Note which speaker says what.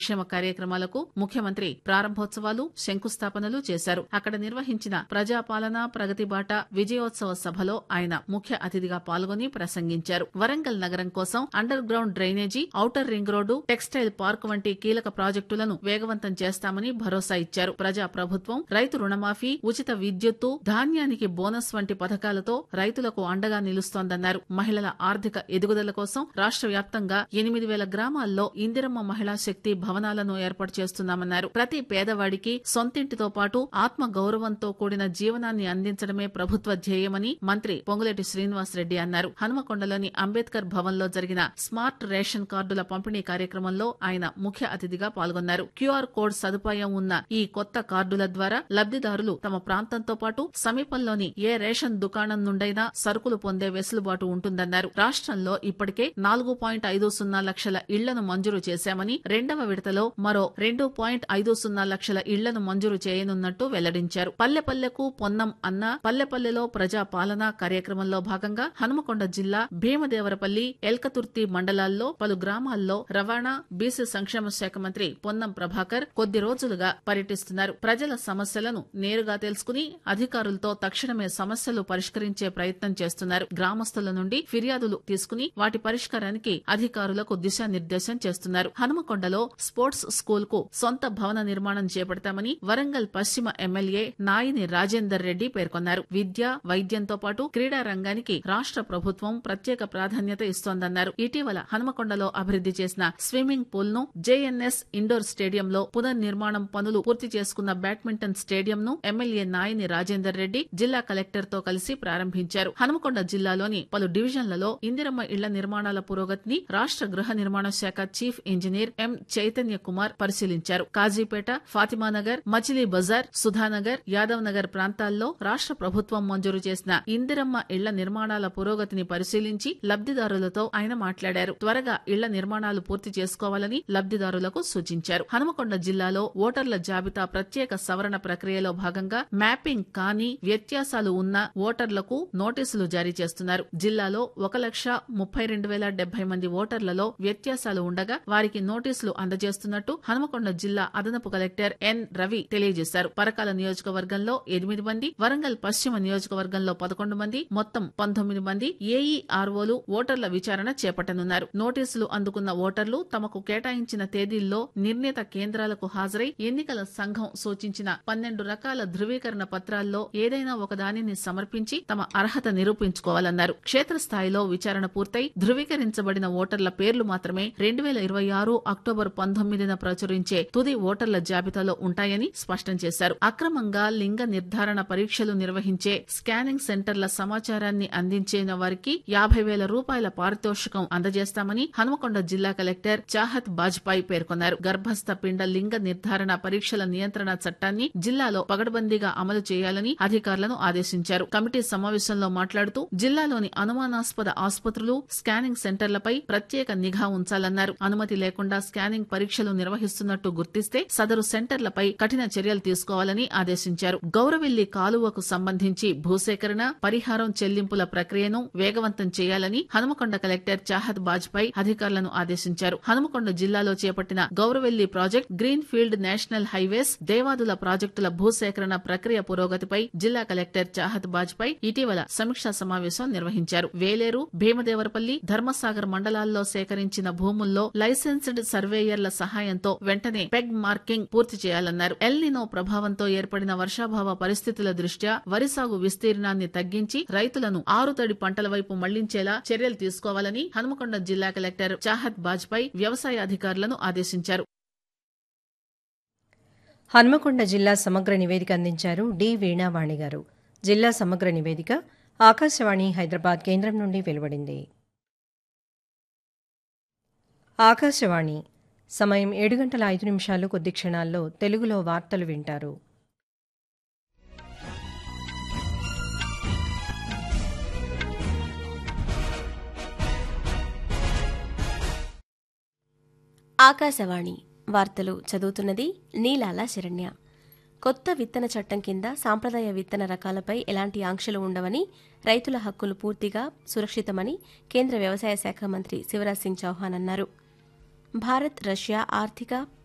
Speaker 1: సంక్షేమ కార్యక్రమాలకు ముఖ్యమంత్రి ప్రారంభోత్సవాలు శంకుస్థాపనలు చేశారు. అక్కడ నిర్వహించిన ప్రజాపాలన ప్రగతి బాట విజయోత్సవ సభలో ఆయన ముఖ్య అతిథిగా పాల్గొని ప్రసంగించారు. వరంగల్ నగరం కోసం under ground drainage, outer ring road, textile park వంటి కీలక ప్రాజెక్టులను వేగవంతం చేస్తామని భరోసా ఇచ్చారు. ప్రజా ప్రభుత్వం రైతు రుణమాఫీ, ఉచిత విద్యుత్తు, ధాన్యానికి బోనస్ వంటి పథకాలతో రైతులకు అండగా నిలుస్తోందన్నారు. మహిళల ఆర్థిక ఎదుగుదల కోసం రాష్ట్ర వ్యాప్తంగా 8,000 గ్రామాల్లో ఇందిరమ్మ మహిళా శక్తి భవనాలను ఏర్పాటు చేస్తున్నామన్నారు. ప్రతి పేదవాడికి సొంతింటితో పాటు ఆత్మ గౌరవంతో కూడిన జీవనాన్ని అందించడమే ప్రభుత్వ ధ్యేయమని మంత్రి పొంగులేటి శ్రీనివాసరెడ్డి అన్నారు. హనుమకొండలోని అంబేద్కర్ భవన్ లో జరిగిన స్మార్ట్ రేషన్ కార్డుల పంపిణీ కార్యక్రమంలో ఆయన ముఖ్య అతిథిగా పాల్గొన్నారు. క్యూఆర్ కోడ్ సదుపాయం ఉన్న ఈ కొత్త కార్డుల ద్వారా లబ్దిదారులు తమ ప్రాంతంతో పాటు సమీపంలోని ఏ రేషన్ దుకాణం నుండైనా సరుకులు పొందే వెసులుబాటు ఉంటుందన్నారు. రాష్ట్రంలో ఇప్పటికే 4.50 లక్షల ఇళ్లను మంజూరు చేశామని, రెండవ విడతలో మరో 2.50 లక్షల ఇళ్లను మంజూరు చేయనున్నట్టు వెల్లడించారు. పల్లెపల్లెకు పొన్నం అన్న పల్లెపల్లెలో ప్రజా పాలన కార్యక్రమంలో భాగంగా హనుమకొండ జిల్లా భీమదేవరపల్లి, ఎల్కతుర్తి మండలాల్లో పలు గ్రామాల్లో రవాణా, బీసీ సంక్షేమ శాఖ మంత్రి పొన్నం ప్రభాకర్ కొద్ది రోజులుగా పర్యటిస్తున్నారు. ప్రజల సమస్యలను నేరుగా తెలుసుకుని అధికారులతో తక్షణమే సమస్యలు పరిష్కరించే ప్రయత్నం చేస్తున్నారు. గ్రామస్తుల నుండి ఫిర్యాదులు తీసుకుని వాటి పరిష్కారానికి అధికారులకు దిశానిర్దేశం చేస్తున్నారు. హనుమకొండలో స్పోర్ట్స్ స్కూల్ కు సొంత భవన నిర్మాణం చేపడతామని వరంగల్ పశ్చిమ ఎమ్మెల్యే నాయిని రాజేందర్ రెడ్డి పేర్కొన్నారు. విద్య, వైద్యంతో పాటు క్రీడా రంగానికి రాష్ట్ర ప్రభుత్వం ప్రత్యేక ప్రాధాన్యత ఇస్తోందన్నారు. ఇటీవల హనుమకొండలో అభివృద్ది చేసిన స్విమ్మింగ్ పూల్ ను, జేఎన్ఎస్ ఇండోర్ స్టేడియంలో పునర్నిర్మాణం పనులు పూర్తి చేసుకున్న బ్యాడ్మింటన్ స్టేడియం ను ఎమ్మెల్యే నాయిని రాజేందర్ రెడ్డి జిల్లా కలెక్టర్ తో కలిసి ప్రారంభించారు. హనుమకొండ జిల్లాలోని పలు డివిజన్లలో ఇందిరమ్మ ఇళ్ల నిర్మాణాల పురోగతిని రాష్ట్ర గృహ నిర్మాణ శాఖ చీఫ్ ఇంజనీర్ ఎం చైతన్య కుమార్ పరిశీలించారు. కాజీపేట, ఫాతిమానగర్, మచిలీ బజార్, సుధానగర్, యాదవ్ నగర్ ప్రాంతాల్లో రాష్ట్ర ప్రభుత్వం మంజూరు చేసిన ఇందిరమ్మ ఇళ్ల నిర్మాణాల పురోగతిని పరిశీలించి లబ్దిదారులతో ఆయన మాట్లాడారు. త్వరగా ఇళ్ల నిర్మాణాలు పూర్తి చేసుకోవాలని లబ్దిదారులకు సూచించారు. హనుమకొండ జిల్లాలో ఓటర్ల జాబితా ప్రత్యేక సవరణ ప్రక్రియలో భాగంగా మ్యాపింగ్ కాని, వ్యత్యాసాలు ఉన్న ఓటర్లకు నోటీసులు జారీ చేస్తున్నారు. జిల్లాలో 1,32,070 మంది ఓటర్లలో వ్యత్యాసాలు ఉండగా వారికి నోటీసులు అందజేస్తున్నట్టు హనుమకొండ జిల్లా అదనపు కలెక్టర్ ఎన్ రవి తెలియజేశారు. పరకాల నియోజకవర్గంలో 8 మంది, వరంగల్ పశ్చిమ నియోజకవర్గంలో 11 మంది, మొత్తం 19 మంది ఏఈఆర్ఓలు ఓటర్ల విచారణ చేపట్టనున్నారు. నోటీసులు అందుకున్న ఓటర్లు తమకు కేటాయించిన తేదీల్లో నిర్ణీత కేంద్రాలకు హాజరై ఎన్నికల సంఘం సూచించిన 12 రకాల ధృవీకరణ పత్రాల్లో ఏదైనా ఒకదానిని సమర్పించి తమ అర్హత నిరూపించుకోవాలన్నారు. క్షేత్రస్థాయిలో విచారణ పూర్తయి ధృవీకరించబడిన ఓటర్ల పేర్లు మాత్రమే 2026 అక్టోబర్ 19న ప్రచురించే తుది ఓటర్ల జాబితాలో ఉంటాయని స్పష్టం చేశారు. అక్రమంగా లింగ నిర్ధారణ పరీక్షలు నిర్వహించే స్కానింగ్ సెంటర్ల సమాచారాన్ని అందించిన వారికి 50,000 రూపాయల పారితోషికం అందజేస్తామని హనుమకొండ జిల్లా కలెక్టర్ చాహత్ బాజ్పాయ్ పేర్కొన్నారు. గర్భస్థ పిండ లింగ నిర్ధారణ పరీక్షల నియంత్రణ చట్టాన్ని జిల్లాలో పగడ్బందీగా అమలు చేయాలని అధికారులను ఆదేశించారు. కమిటీ సమావేశంలో మాట్లాడుతూ జిల్లాలోని అనుమానాస్పద ఆసుపత్రులు, స్కానింగ్ సెంటర్లపై ప్రత్యేక నిఘా ఉంచాలన్నారు. అనుమతి లేకుండా స్కానింగ్ పరీక్షలు నిర్వహిస్తున్నట్టు గుర్తిస్తే సదరు సెంటర్లపై కఠిన చర్యలు తీసుకోవాలని ఆదేశించారు. గౌరవిల్లి కాలువకు సంబంధించి భూసేకరణ, పరిహారం చెల్లింపుల ప్రక్రియను వేగవంతం చేయాలని హనుమకొండ కలెక్టర్ చాహత్ బాజ్పాయ్ అధికారులను ఆదేశించారు. హనుమకొండ జిల్లాలో చేపట్టిన Gouravelli project, green field national highways, Devadula ప్రాజెక్టుల భూసేకరణ ప్రక్రియ పురోగతిపై జిల్లా కలెక్టర్ చాహత్ బాజ్పాయ్ ఇటీవల సమీక్షా సమావేశం నిర్వహించారు. వేలేరు, భీమదేవరపల్లి, ధర్మసాగర్ మండలాల్లో సేకరించిన భూముల్లో లైసెన్స్డ్ సర్వేయర్ల సహాయంతో వెంటనే పెగ్ మార్కింగ్ పూర్తి చేయాలన్నారు. ఎల్నినో ప్రభావంతో ఏర్పడిన వర్షాభావ పరిస్థితుల దృష్ట్యా వరి సాగు విస్తీర్ణాన్ని తగ్గించి రైతులను ఆరుతడి పంటల వైపు మళ్లించేలా చర్యలు తీసుకోవాలని హనుమకొండ జిల్లా కలెక్టర్ చాహత్ బాజ్పాయ్ వ్యవసాయ అధికారులను ఆదేశించారు.
Speaker 2: హనుమకొండ జిల్లా సమగ్ర నివేదిక అందించారు డి వీణావాణి గారు. జిల్లా సమగ్ర నివేదిక ఆకాశవాణి హైదరాబాద్ కేంద్రం నుండి వెలువడింది. ఆకాశవాణి సమయం 7:05 కొద్ది క్షణాల్లో తెలుగులో వార్తలు వింటారు.
Speaker 3: ఆకాశవాణి వార్తలు చదువుతున్నది నీలాల శరణ్య. కొత్త విత్తన చట్టం కింద సాంప్రదాయ విత్తన రకాలపై ఎలాంటి ఆంక్షలు ఉండవని, రైతుల హక్కులు పూర్తిగా సురక్షితమని కేంద్ర వ్యవసాయ శాఖ మంత్రి శివరాజ్ సింగ్ చౌహాన్ అన్నారు. భారత్, రష్యా ఆర్థిక